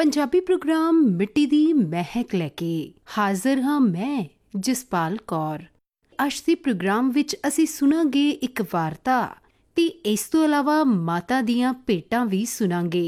Punjabi programme ਮਿੱਟੀ ਦੀ ਮਹਿਕ ਲੈ ਕੇ ਹਾਜ਼ਰ ਹਾਂ ਮੈਂ ਜਸਪਾਲ ਕੌਰ। ਅੱਜ ਦੇ ਪ੍ਰੋਗਰਾਮ ਵਿੱਚ ਅਸੀਂ ਸੁਣਾਂਗੇ ਇੱਕ ਵਾਰਤਾ ਤੇ ਇਸ ਤੋਂ ਇਲਾਵਾ ਮਾਤਾ ਦੀਆਂ ਭੇਟਾਂ ਵੀ ਸੁਣਾਂਗੇ।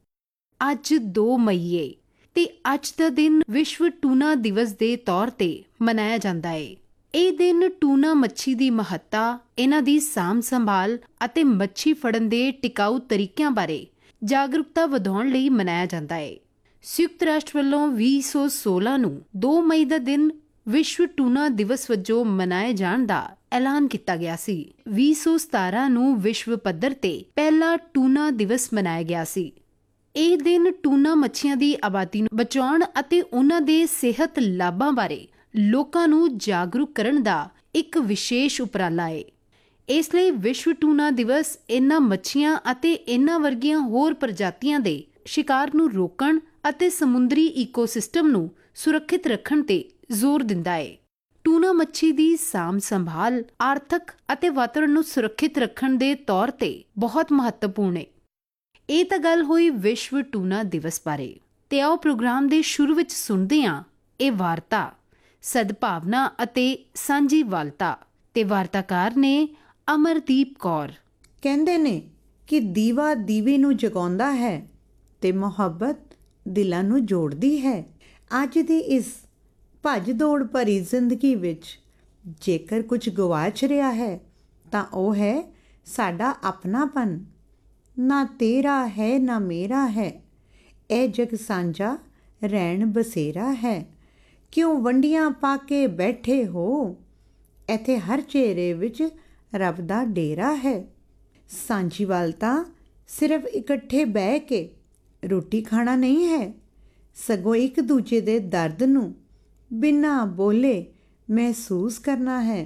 ਅੱਜ 2 ਮਈ ਏ ਤੇ ਅੱਜ ਦਾ ਦਿਨ ਵਿਸ਼ਵ ਟੂਨਾ ਦਿਵਸ ਦੇ ਤੌਰ ਤੇ ਮਨਾਇਆ ਜਾਂਦਾ ਹੈ। ਇਹ ਦਿਨ ਟੂਨਾ ਮੱਛੀ ਦੀ ਮਹੱਤਤਾ, ਇਹਨਾਂ ਦੀ ਸਾਂਭ ਸੰਭਾਲ ਅਤੇ ਮੱਛੀ ਫੜਨ ਦੇ ਟਿਕਾਊ ਤਰੀਕਿਆਂ ਬਾਰੇ ਜਾਗਰੂਕਤਾ ਵਧਾਉਣ ਲਈ ਮਨਾਇਆ ਜਾਂਦਾ ਹੈ। ਸੰਯੁਕਤ ਰਾਸ਼ਟਰ ਵੱਲੋਂ 2016 ਨੂੰ 2 ਮਈ ਦਾ ਦਿਨ ਵਿਸ਼ਵ ਟੂਨਾ ਦਿਵਸ ਵਜੋਂ ਮਨਾਏ ਜਾਣ ਦਾ ਐਲਾਨ ਕੀਤਾ ਗਿਆ ਸੀ। 2017 ਨੂੰ ਵਿਸ਼ਵ ਪੱਧਰ ਤੇ ਪਹਿਲਾ ਟੂਨਾ ਦਿਵਸ ਮਨਾਇਆ ਗਿਆ ਸੀ। ਇਹ ਦਿਨ ਟੂਨਾ ਮੱਛੀਆਂ ਦੀ ਆਬਾਦੀ ਨੂੰ ਬਚਾਉਣ ਅਤੇ ਉਹਨਾਂ ਦੇ ਸਿਹਤ ਲਾਭਾਂ ਬਾਰੇ ਲੋਕਾਂ ਨੂੰ ਜਾਗਰੂਕ ਕਰਨ ਦਾ ਇੱਕ ਵਿਸ਼ੇਸ਼ ਉਪਰਾਲਾ ਹੈ। ਇਸ ਲਈ ਵਿਸ਼ਵ ਟੂਨਾ ਦਿਵਸ ਇਹਨਾਂ ਮੱਛੀਆਂ ਅਤੇ ਇਹਨਾਂ ਵਰਗੀਆਂ ਹੋਰ ਪ੍ਰਜਾਤੀਆਂ ਦੇ ਸ਼ਿਕਾਰ ਨੂੰ ਰੋਕਣ ਅਤੇ ਸਮੁੰਦਰੀ ਈਕੋਸਿਸਟਮ ਨੂੰ ਸੁਰੱਖਿਅਤ ਰੱਖਣ ਤੇ ਜ਼ੋਰ ਦਿੰਦਾ ਹੈ। ਟੂਨਾ ਮੱਛੀ ਦੀ ਸਾਂਭ ਸੰਭਾਲ ਆਰਥਿਕ ਅਤੇ ਵਾਤਾਵਰਣ ਨੂੰ ਸੁਰੱਖਿਅਤ ਰੱਖਣ ਦੇ ਤੌਰ ਤੇ ਬਹੁਤ ਮਹੱਤਵਪੂਰਨ ਹੈ। ਇਹ ਤਾਂ ਗੱਲ ਹੋਈ ਵਿਸ਼ਵ ਟੂਨਾ ਦਿਵਸ ਬਾਰੇ, ਤੇ ਆਓ ਪ੍ਰੋਗਰਾਮ ਦੇ ਸ਼ੁਰੂ ਵਿੱਚ ਸੁਣਦੇ ਹਾਂ ਇਹ ਵਾਰਤਾ ਸਦਭਾਵਨਾ ਅਤੇ ਸਾਂਝੀਵਾਲਤਾ, ਤੇ ਵਾਰਤਾਕਾਰ ਨੇ ਅਮਰਦੀਪ ਕੌਰ। ਕਹਿੰਦੇ ਨੇ ਕਿ ਦੀਵਾ ਦੀਵੇ ਨੂੰ ਜਗਾਉਂਦਾ ਹੈ ਤੇ ਮੁਹੱਬਤ ਦਿਲਾਂ ਨੂੰ ਜੋੜਦੀ ਹੈ। ਅੱਜ ਦੀ ਇਸ ਭੱਜ ਦੌੜ ਭਰੀ ਜ਼ਿੰਦਗੀ ਵਿੱਚ ਜੇਕਰ ਕੁਝ ਗਵਾਚ ਰਿਹਾ ਹੈ ਤਾਂ ਉਹ ਹੈ ਸਾਡਾ ਆਪਣਾਪਨ। ਨਾ ਤੇਰਾ ਹੈ ਨਾ ਮੇਰਾ ਹੈ, ਇਹ ਜਗ ਸਾਂਝਾ ਰਹਿਣ ਬਸੇਰਾ ਹੈ। ਕਿਉਂ ਵੰਡੀਆਂ ਪਾ ਕੇ ਬੈਠੇ ਹੋ, ਇੱਥੇ ਹਰ ਚਿਹਰੇ ਵਿੱਚ ਰੱਬ ਦਾ ਡੇਰਾ ਹੈ। ਸਾਂਝੀਵਾਲਤਾ ਸਿਰਫ ਇਕੱਠੇ ਬਹਿ ਕੇ ਰੋਟੀ ਖਾਣਾ ਨਹੀਂ ਹੈ, ਸਗੋਂ ਇੱਕ ਦੂਜੇ ਦੇ ਦਰਦ ਨੂੰ ਬਿਨਾਂ ਬੋਲੇ ਮਹਿਸੂਸ ਕਰਨਾ ਹੈ।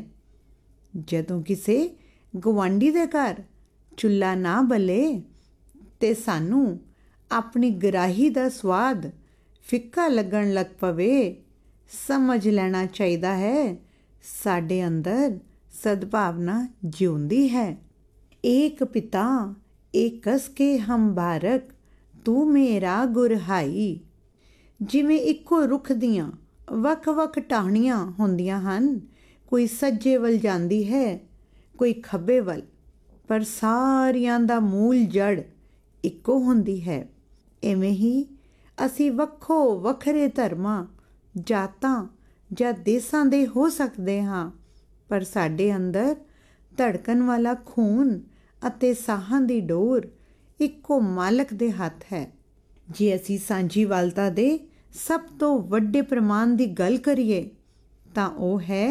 ਜਦੋਂ ਕਿਸੇ ਗੁਆਂਢੀ ਦੇ ਘਰ ਚੁੱਲ੍ਹਾ ਨਾ ਬਲੇ ਤੇ ਸਾਨੂੰ ਆਪਣੀ ਗਰਾਹੀ ਦਾ ਸਵਾਦ ਫਿੱਕਾ ਲੱਗਣ ਲੱਗ ਪਵੇ, ਸਮਝ ਲੈਣਾ ਚਾਹੀਦਾ ਹੈ ਸਾਡੇ ਅੰਦਰ ਸਦਭਾਵਨਾ ਜਿਉਂਦੀ ਹੈ। ਏਕ ਪਿਤਾ ਏਕ ਕਸ ਕੇ ਹਮ ਬਾਰਕ, ਤੂੰ ਮੇਰਾ ਗੁਰਹਾਈ। ਜਿਵੇਂ ਇੱਕੋ ਰੁੱਖ ਦੀਆਂ ਵੱਖ-ਵੱਖ ਟਾਹਣੀਆਂ ਹੁੰਦੀਆਂ ਹਨ, ਕੋਈ ਸੱਜੇ ਵੱਲ ਜਾਂਦੀ ਹੈ, ਕੋਈ ਖੱਬੇ ਵੱਲ, ਪਰ ਸਾਰਿਆਂ ਦਾ ਮੂਲ ਜੜ ਇੱਕੋ ਹੁੰਦੀ ਹੈ। ਇਵੇਂ ਹੀ ਅਸੀਂ ਵੱਖੋ ਵੱਖਰੇ ਧਰਮਾਂ, ਜਾਤਾਂ ਜਾਂ ਦੇਸ਼ਾਂ ਦੇ ਹੋ ਸਕਦੇ ਹਾਂ, ਪਰ ਸਾਡੇ ਅੰਦਰ ਧੜਕਣ ਵਾਲਾ ਖੂਨ ਅਤੇ ਸਾਹਾਂ ਦੀ ਡੋਰ ਇੱਕੋ ਮਾਲਕ ਦੇ ਹੱਥ ਹੈ। ਜੇ ਅਸੀਂ ਸਾਂਝੀਵਾਲਤਾ ਦੇ ਸਭ ਤੋਂ ਵੱਡੇ ਪ੍ਰਮਾਣ ਦੀ ਗੱਲ ਕਰੀਏ ਤਾਂ ਉਹ ਹੈ